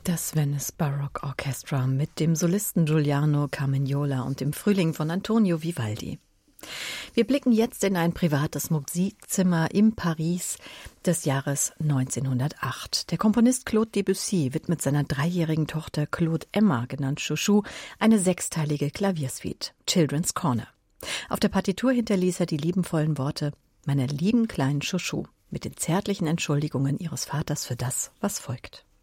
Das Venice Baroque Orchestra mit dem Solisten Giuliano Carmignola und dem Frühling von Antonio Vivaldi. Wir blicken jetzt in ein privates Musikzimmer in Paris des Jahres 1908. Der Komponist Claude Debussy widmet seiner 3-jährigen Tochter Claude Emma, genannt Chouchou, eine 6-teilige Klaviersuite, Children's Corner. Auf der Partitur hinterließ er die liebenvollen Worte: »Meiner lieben kleinen Chouchou«, mit den zärtlichen Entschuldigungen ihres Vaters für das, was folgt.